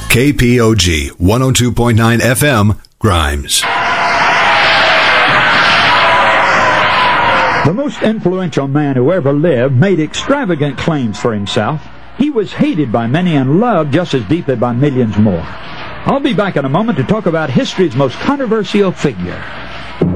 KPOG 102.9 FM, Grimes. The most influential man who ever lived made extravagant claims for himself. He was hated by many and loved just as deeply by millions more. I'll be back in a moment to talk about history's most controversial figure.